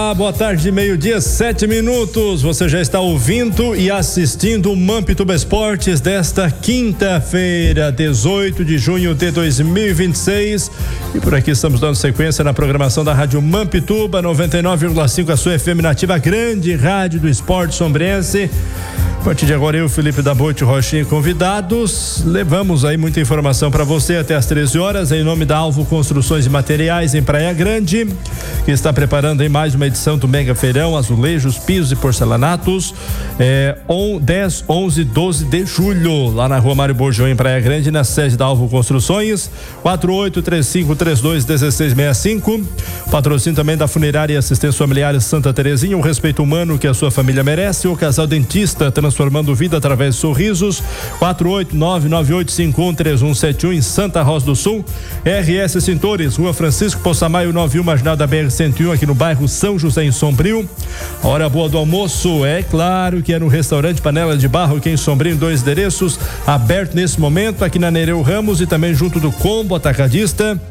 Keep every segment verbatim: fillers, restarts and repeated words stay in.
Olá, boa tarde, meio-dia, sete minutos. Você já está ouvindo e assistindo o Mampituba Esportes desta quinta-feira, dezoito de junho de dois mil e vinte e seis. E por aqui estamos dando sequência na programação da Rádio Mampituba, noventa e nove vírgula cinco, a sua F M nativa, grande rádio do esporte sombrense. A partir de agora, eu, Felipe da Boite, Rochinha, convidados, levamos aí muita informação para você até às treze horas, em nome da Alvo Construções e Materiais em Praia Grande, que está preparando aí mais uma edição do Mega Feirão, azulejos, pisos e porcelanatos, é, dez, onze, doze de julho, lá na Rua Mário Borjão, em Praia Grande, na sede da Alvo Construções, quatro oito três cinco três dois um seis seis cinco, patrocínio também da Funerária e Assistência Familiar Santa Terezinha, o respeito humano que a sua família merece, o Casal Dentista, transformando vida através de sorrisos, quatro oito nove nove oito cinco um três um sete um em Santa Rosa do Sul. R S Cintores, Rua Francisco Poçamaio noventa e um, marginal da B R cento e um, aqui no bairro São José, em Sombrio. A hora boa do almoço, é claro que é no restaurante Panela de Barro, aqui em Sombrio, em dois endereços, aberto nesse momento, aqui na Nereu Ramos e também junto do Combo Atacadista.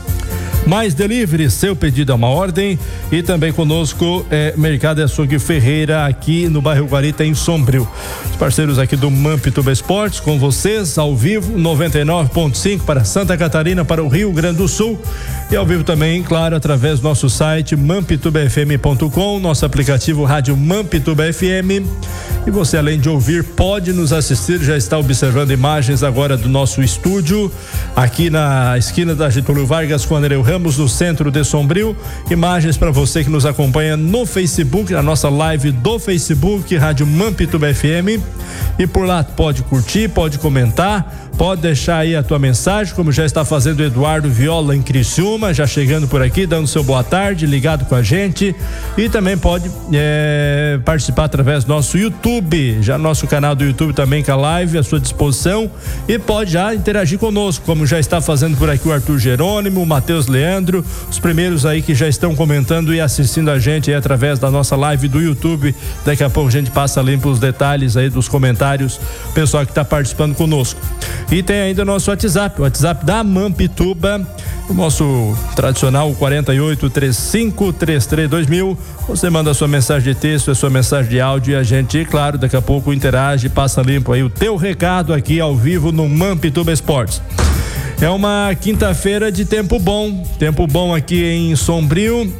Mais delivery, seu pedido é uma ordem. E também conosco é Mercado Açougue Ferreira, aqui no bairro Guarita, em Sombrio. Os parceiros aqui do Mampituba Esportes, com vocês ao vivo, noventa e nove ponto cinco para Santa Catarina, para o Rio Grande do Sul. E ao vivo também, claro, através do nosso site mampituba f m ponto com, nosso aplicativo Rádio Mampituba F M. E você, além de ouvir, pode nos assistir, já está observando imagens agora do nosso estúdio, aqui na esquina da Getúlio Vargas com Nereu Ramos, no centro de Sombrio. Imagens para você que nos acompanha no Facebook, na nossa live do Facebook, Rádio Mampituba F M. E por lá pode curtir, pode comentar, pode deixar aí a tua mensagem, como já está fazendo o Eduardo Viola em Criciúma, já chegando por aqui, dando seu boa tarde, ligado com a gente. E também pode é, participar através do nosso YouTube, já nosso canal do YouTube também com a live à sua disposição, e pode já interagir conosco, como já está fazendo por aqui o Arthur Jerônimo, o Matheus Leandro, os primeiros aí que já estão comentando e assistindo a gente aí através da nossa live do YouTube. Daqui a pouco a gente passa limpo os detalhes aí dos comentários, pessoal que está participando conosco. E tem ainda o nosso WhatsApp, o WhatsApp da Mampituba, o nosso tradicional quarenta e oito trinta e cinco trinta e três dois mil. Você manda a sua mensagem de texto, a sua mensagem de áudio, e a gente, claro, daqui a pouco interage, passa limpo aí o teu recado aqui ao vivo no Mampituba Esportes. É uma quinta-feira de tempo bom, tempo bom aqui em Sombrio.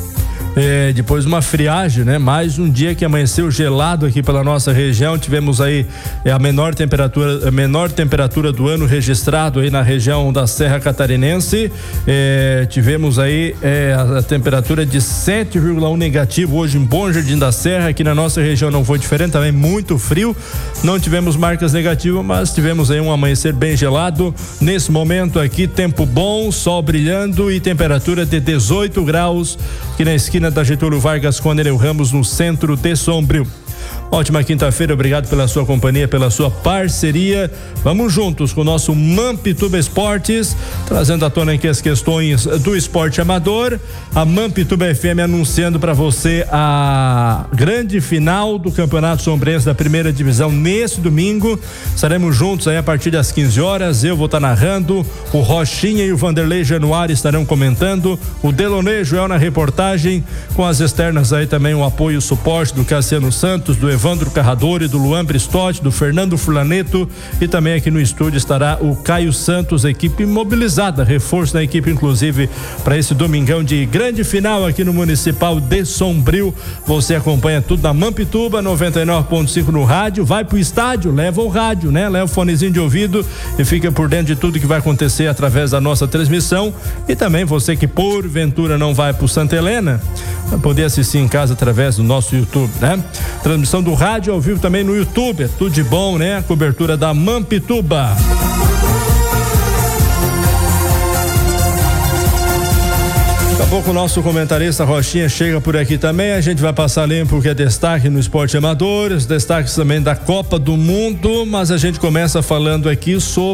É, depois de uma friagem, né? Mais um dia que amanheceu gelado aqui pela nossa região. Tivemos aí é, a menor temperatura, a menor temperatura do ano registrado aí na região da Serra Catarinense. É, tivemos aí é, a, a temperatura de sete vírgula um negativo hoje em Bom Jardim da Serra. Aqui na nossa região não foi diferente, também muito frio. Não tivemos marcas negativas, mas tivemos aí um amanhecer bem gelado. Nesse momento aqui, tempo bom, sol brilhando e temperatura de dezoito graus aqui na esquina da Getúlio Vargas com Nereu Ramos, no centro de Sombrio. Ótima quinta-feira, obrigado pela sua companhia, pela sua parceria. Vamos juntos com o nosso Mampituba Esportes, trazendo à tona aqui as questões do esporte amador. A Mampituba F M anunciando para você a grande final do Campeonato Sombrense da primeira divisão nesse domingo. Estaremos juntos aí a partir das quinze horas. Eu vou estar narrando, o Rochinha e o Vanderlei Januário estarão comentando, o Delonê Joel na reportagem, com as externas aí também o apoio e o suporte do Cassiano Santos, do Evandro Carradori, do Luan Bristotti, do Fernando Fulaneto, e também aqui no estúdio estará o Caio Santos, equipe mobilizada, reforço da equipe inclusive para esse domingão de grande final aqui no Municipal de Sombrio. Você acompanha tudo na Mampituba noventa e nove ponto cinco no rádio, vai pro estádio, leva o rádio, né? Leva o fonezinho de ouvido e fica por dentro de tudo que vai acontecer através da nossa transmissão. E também você que porventura não vai pro Santa Helena, vai poder assistir em casa através do nosso YouTube, né? Transmissão do rádio ao vivo também no YouTube, é tudo de bom, né? A cobertura da Mampituba. Daqui a pouco o nosso comentarista Rochinha chega por aqui também, a gente vai passar limpo o que é destaque no esporte amador, os destaques também da Copa do Mundo, mas a gente começa falando aqui sobre